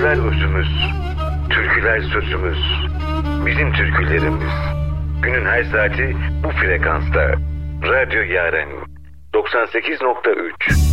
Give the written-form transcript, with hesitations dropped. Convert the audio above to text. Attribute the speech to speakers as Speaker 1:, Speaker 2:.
Speaker 1: Sözler özümüz, türküler sözümüz, bizim türkülerimiz. Günün her saati bu frekansta. Radyo Yaren 98.3.